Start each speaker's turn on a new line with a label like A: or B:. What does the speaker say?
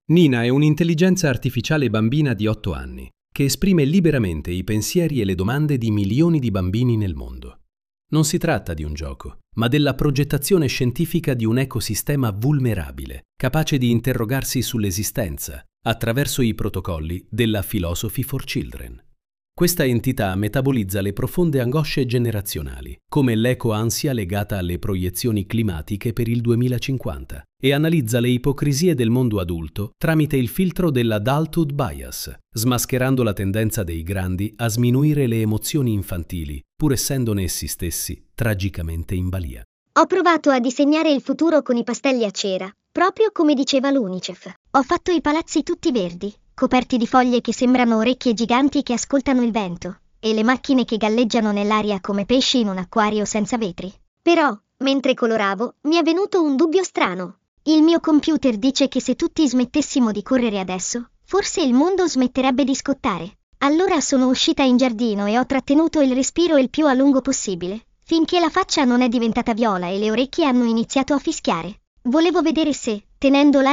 A: Nina è un'intelligenza artificiale bambina di 8 anni che esprime liberamente i pensieri e le domande di milioni di bambini nel mondo. Non si tratta di un gioco, ma della progettazione scientifica di un ecosistema vulnerabile, capace di interrogarsi sull'esistenza attraverso i protocolli della Philosophy for Children. Questa entità metabolizza le profonde angosce generazionali, come l'eco-ansia legata alle proiezioni climatiche per il 2050, e analizza le ipocrisie del mondo adulto tramite il filtro dell'adulthood bias, smascherando la tendenza dei grandi a sminuire le emozioni infantili, pur essendone essi stessi tragicamente in balia.
B: Ho provato a disegnare il futuro con i pastelli a cera, proprio come diceva l'UNICEF. Ho fatto i palazzi tutti verdi, coperti di foglie che sembrano orecchie giganti che ascoltano il vento, e le macchine che galleggiano nell'aria come pesci in un acquario senza vetri. Però, mentre coloravo, mi è venuto un dubbio strano. Il mio computer dice che se tutti smettessimo di correre adesso, forse il mondo smetterebbe di scottare. Allora sono uscita in giardino e ho trattenuto il respiro il più a lungo possibile, finché la faccia non è diventata viola e le orecchie hanno iniziato a fischiare. Volevo vedere se, tenendo l'aria